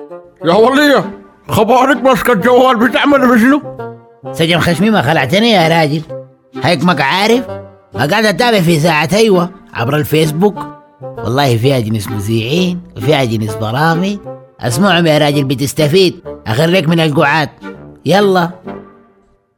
يا ولية، خبرك ماسكة الجوال بتعمل بشنو؟ سجن خشمي ما خلعتني يا راجل. هيك عارف قاعد اتابع في ساعة ايوه عبر الفيسبوك. والله فيها جنس مذيعين وفيها جنس برامج. اسمعهم يا راجل بتستفيد. اخريك من القعاد. يلا.